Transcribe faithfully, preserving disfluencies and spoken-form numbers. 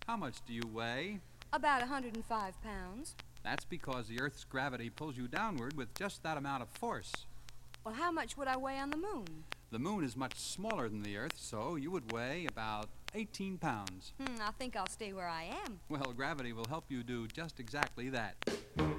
How much do you weigh? About a hundred and five pounds. That's because the Earth's gravity pulls you downward with just that amount of force. Well, how much would I weigh on the moon? The moon is much smaller than the Earth, so you would weigh about eighteen pounds. Hmm, I think I'll stay where I am. Well, gravity will help you do just exactly that.